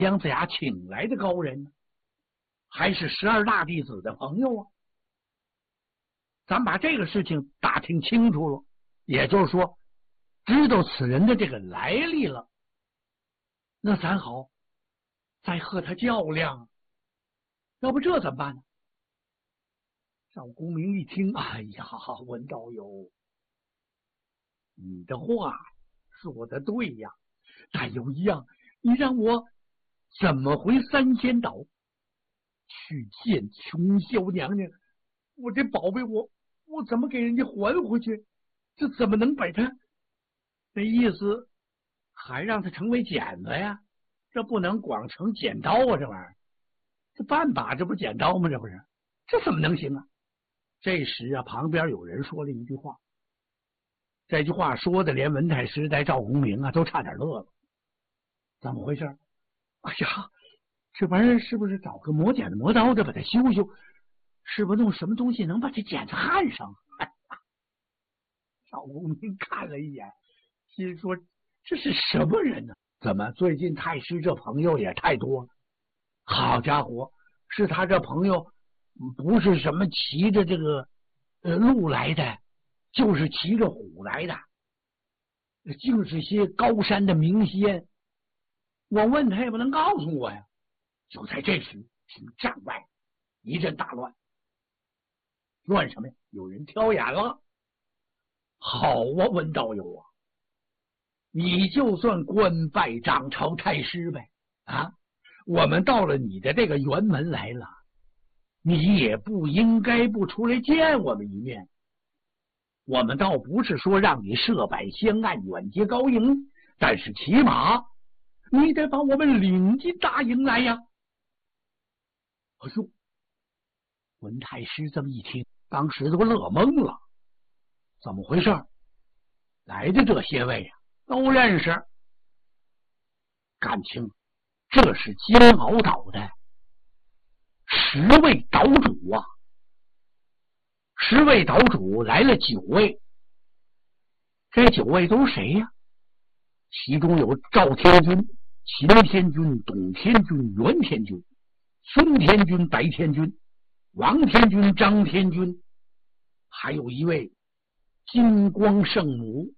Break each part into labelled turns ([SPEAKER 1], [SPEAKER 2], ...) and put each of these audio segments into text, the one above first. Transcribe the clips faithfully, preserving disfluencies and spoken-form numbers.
[SPEAKER 1] 姜子牙请来的高人呢，还是十二大弟子的朋友啊？咱把这个事情打听清楚了，也就是说，知道此人的这个来历了，那咱好再和他较量。要不这怎么办呢？赵公明一听，哎呀，文道友，你的话说的对呀，但有一样，你让我怎么回三仙岛去见琼霄娘娘？我这宝贝我我怎么给人家还回去？这怎么能把他那意思还让他成为剪子呀？这不能光成剪刀啊！这玩意儿，这半把这不是剪刀吗？这不是，这怎么能行啊？这时啊，旁边有人说了一句话，这句话说的连文太师带赵公明啊都差点乐了。怎么回事？哎呀，这玩意儿是不是找个磨剪子磨刀的把它修修？是不是弄什么东西能把这剪子焊上？哎呀，赵公明看了一眼，心说这是什么人呢？怎么最近太师这朋友也太多了？好家伙，是他这朋友不是什么骑着这个呃鹿来的，就是骑着虎来的，竟是些高山的名仙。我问他也不能告诉我呀。就在这时，听帐外一阵大乱。乱什么呀？有人挑眼了。好啊，文道友啊，你就算官拜掌朝太师呗啊！我们到了你的这个辕门来了，你也不应该不出来见我们一面。我们倒不是说让你设摆香案远接高迎，但是起码你得把我们领进大营来呀！哎呦，文太师这么一听，当时都乐懵了。怎么回事？来的这些位啊，都认识，感情这是煎熬岛的十位岛主啊！十位岛主来了九位，这九位都是谁呀？其中有赵天君、秦天君、董天君、袁天君、孙天君、白天君、王天君、张天君，还有一位金光圣母。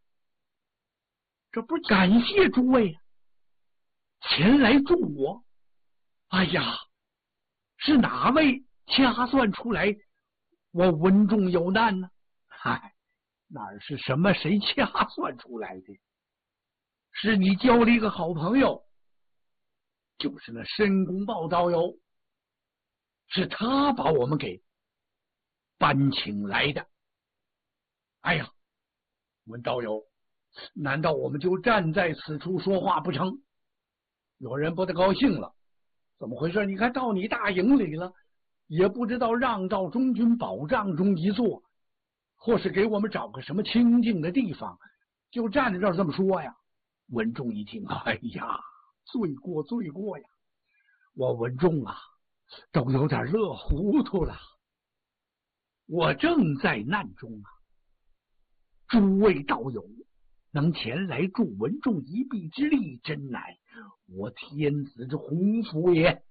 [SPEAKER 1] 这不是感谢诸位啊，前来助我。哎呀，是哪位掐算出来我文仲有难呢？嗨，哪是什么谁掐算出来的？是你交了一个好朋友，就是那申公豹道友，是他把我们给搬请来的。哎呀，文道友，难道我们就站在此处说话不成？有人不太高兴了，怎么回事？你看到你大营里了，也不知道让到中军宝帐中一坐，或是给我们找个什么清静的地方，就站在这儿这么说呀。文仲一听，哎呀，罪过罪过呀！我文仲啊，都有点乐糊涂了。我正在难中啊，诸位道友能前来助文仲一臂之力，真乃我天子之鸿福也。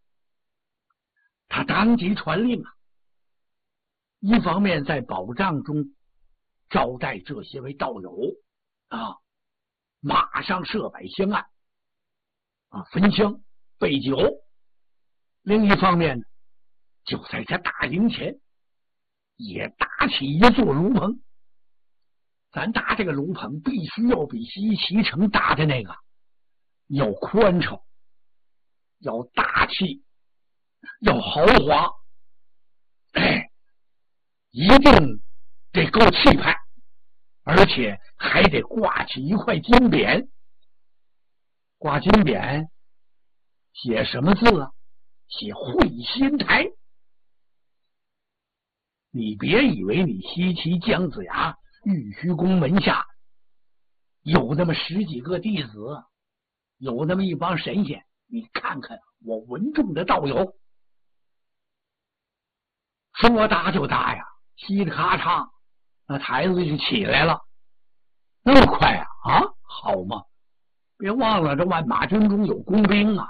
[SPEAKER 1] 他当即传令啊，一方面在宝帐中招待这些位道友啊，马上设摆香案啊，焚香备酒；另一方面呢，就在这大营前也搭起一座炉棚。咱搭这个炉棚必须要比西岐城搭的那个要宽敞，要大气，要豪华，哎，一定得够气派，而且还得挂起一块金匾。挂金匾写什么字啊？写会仙台。你别以为你西岐姜子牙玉虚宫门下有那么十几个弟子，有那么一帮神仙，你看看我文仲的道友，说搭就搭呀，稀里咔嚓，那台子就起来了。那么快啊？啊，好嘛！别忘了这万马军中有工兵啊，